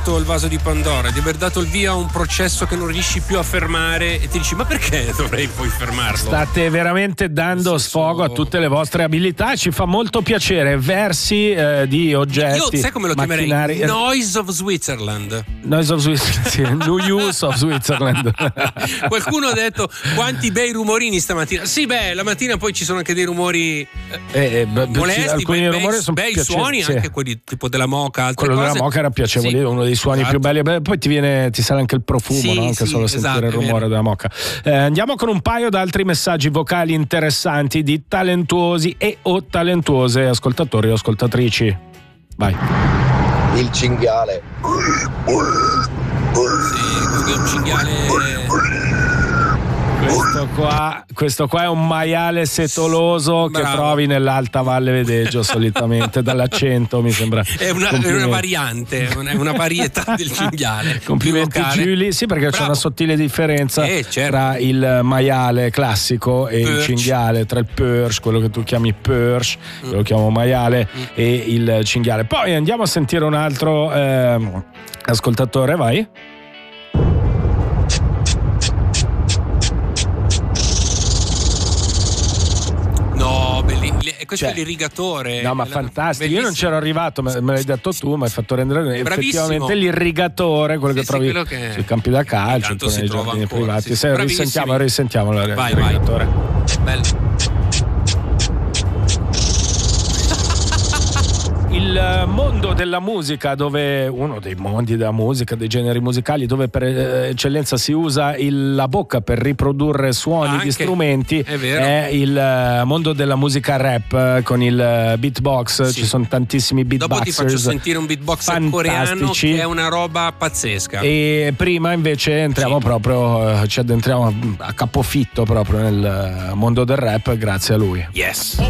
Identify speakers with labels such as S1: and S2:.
S1: aperto il vaso di Pandora, di aver dato il via a un processo che non riesci più a fermare e ti dici ma perché dovrei poi fermarlo?
S2: State veramente dando sfogo a tutte le vostre abilità, ci fa molto piacere. Versi di oggetti.
S1: Io sai come lo chiamerei?
S2: macchinari.
S1: Noise of Switzerland.
S2: Noise of Switzerland, sì. New Use of Switzerland.
S1: Qualcuno ha detto quanti bei rumorini stamattina. Sì, beh, la mattina poi ci sono anche dei rumori molesti,
S2: alcuni rumori sono
S1: bei suoni,
S2: sì.
S1: anche quelli tipo della moca, altre
S2: quello
S1: cose.
S2: della moca era piacevole,
S1: sì,
S2: uno dei suoni
S1: esatto.
S2: più belli. Beh, poi ti sale anche il profumo,
S1: sì,
S2: no? Anche
S1: sì,
S2: solo
S1: esatto,
S2: sentire il rumore della moca. Andiamo con un paio d'altri messaggi vocali interessanti di talentuosi e o talentuose ascoltatori o ascoltatrici. Vai.
S3: Il cinghiale.
S1: Sì, un cinghiale.
S2: Questo qua è un maiale setoloso che trovi nell'Alta Valle Vedeggio solitamente, dall'accento mi sembra.
S1: È una variante, è una varietà del cinghiale.
S2: Complimenti Giulia, sì, perché c'è una sottile differenza
S1: certo.
S2: tra il maiale classico e il cinghiale, tra il perch, quello che tu chiami perch, lo chiamo maiale, e il cinghiale. Poi andiamo a sentire un altro ascoltatore, vai.
S1: Questo è l'irrigatore.
S2: No, ma fantastico. Io non c'ero arrivato, me l'hai detto tu, mi hai fatto rendere effettivamente l'irrigatore, quello che trovi sui campi da calcio, nei giardini privati. Risentiamo l'irrigatore.
S1: Bello.
S2: Il mondo della musica, dove uno dei mondi della musica, dei generi musicali, dove per eccellenza si usa la bocca per riprodurre suoni di strumenti, è il mondo della musica rap con il beatbox.
S1: Sì.
S2: Ci sono tantissimi beatboxers.
S1: Dopo ti faccio sentire un beatbox coreano che è una roba pazzesca.
S2: E prima invece entriamo proprio, ci addentriamo a capofitto proprio nel mondo del rap grazie a lui.
S1: Yes.